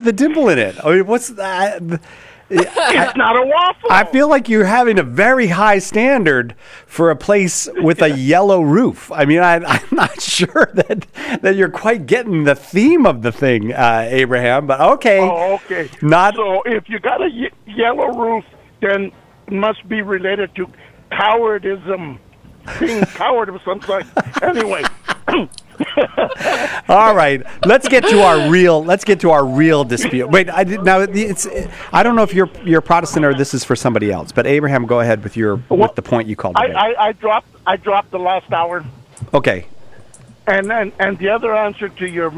the dimple in it? I mean, what's that? It's not a waffle. I feel like you're having a very high standard for a place with a yellow roof. I mean, I'm not sure that you're quite getting the theme of the thing, Abraham. But okay. Oh, okay. So if you got a yellow roof, then it must be related to cowardism, being coward of some kind. Anyway. All right, let's get to our real dispute. Wait, I don't know if you're Protestant or this is for somebody else. But Abraham, go ahead with the point you called. I dropped the last hour. Okay. And the other answer to your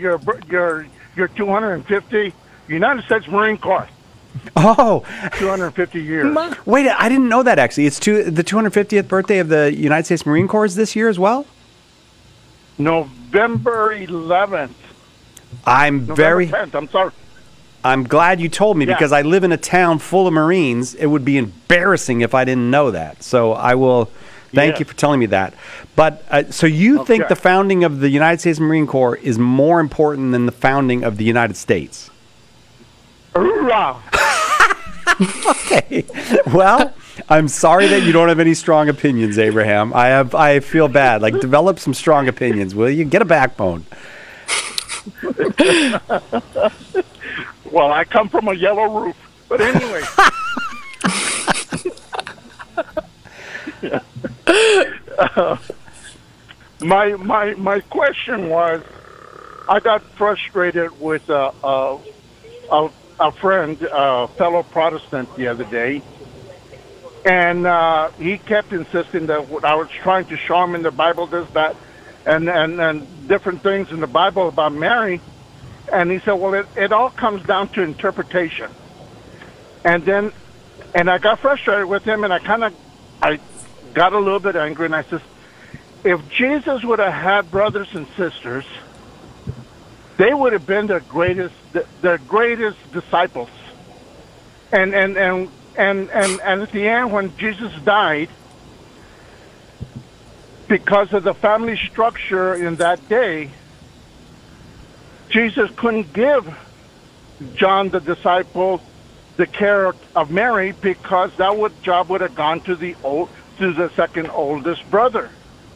250 United States Marine Corps. Oh, 250 years. Wait, I didn't know that actually. It's the 250th birthday of the United States Marine Corps this year as well. November 11th. November 10th, I'm sorry. I'm glad you told me because I live in a town full of Marines. It would be embarrassing if I didn't know that. So I will thank you for telling me that. But so you think the founding of the United States Marine Corps is more important than the founding of the United States? Hoorah! Okay. Well, I'm sorry that you don't have any strong opinions, Abraham. I feel bad. Like, develop some strong opinions, will you? Get a backbone. Well, I come from a yellow roof. But anyway. My question was, I got frustrated with a friend, a fellow Protestant the other day. And he kept insisting that I was trying to show him in the Bible this, that, and different things in the Bible about Mary. And he said, well, it all comes down to interpretation. And I got frustrated with him, and I got a little bit angry, and I said, if Jesus would have had brothers and sisters, they would have been the greatest disciples. And at the end, when Jesus died, because of the family structure in that day, Jesus couldn't give John the disciple the care of Mary because that job would have gone to the second oldest brother.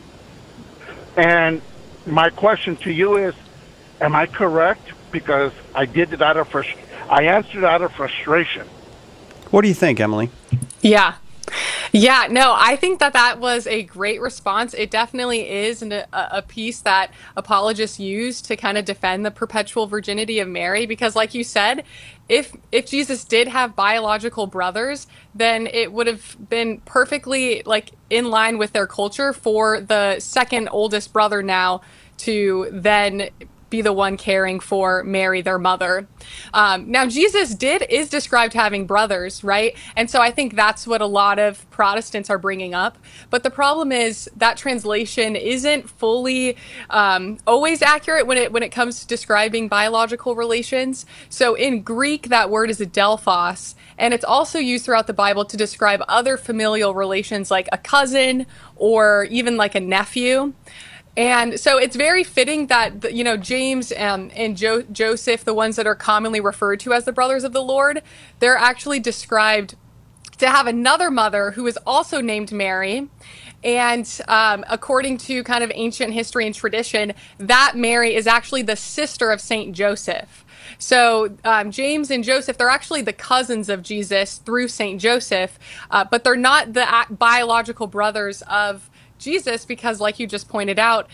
And my question to you is, am I correct? Because I did it I answered out of frustration. What do you think, Emily? Yeah, no, I think that was a great response. It definitely is a piece that apologists use to kind of defend the perpetual virginity of Mary, because like you said, if Jesus did have biological brothers, then it would have been perfectly like in line with their culture for the second oldest brother now to then be the one caring for Mary, their mother. Now, Jesus is described having brothers, right? And so I think that's what a lot of Protestants are bringing up. But the problem is that translation isn't fully always accurate when it comes to describing biological relations. So in Greek, that word is adelphos, and it's also used throughout the Bible to describe other familial relations like a cousin or even like a nephew. And so it's very fitting that, James and Joseph, the ones that are commonly referred to as the brothers of the Lord, they're actually described to have another mother who is also named Mary. And according to kind of ancient history and tradition, that Mary is actually the sister of Saint Joseph. So James and Joseph, they're actually the cousins of Jesus through Saint Joseph, but they're not the biological brothers of Jesus, because like you just pointed out,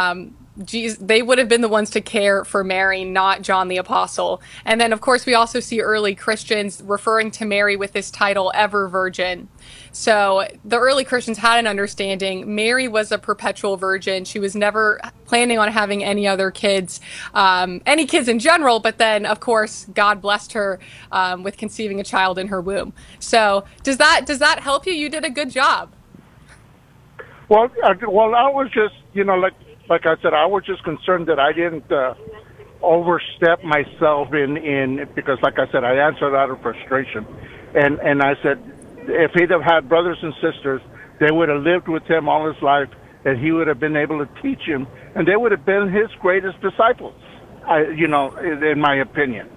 they would have been the ones to care for Mary, not John the Apostle. And then, of course, we also see early Christians referring to Mary with this title, Ever Virgin. So the early Christians had an understanding. Mary was a perpetual virgin. She was never planning on having any other kids, any kids in general. But then, of course, God blessed her with conceiving a child in her womb. So does that help you? You did a good job. Well, I was just, like I said, I was just concerned that I didn't overstep myself in because, like I said, I answered out of frustration, and I said, if he'd have had brothers and sisters, they would have lived with him all his life, and he would have been able to teach him, and they would have been his greatest disciples. In my opinion.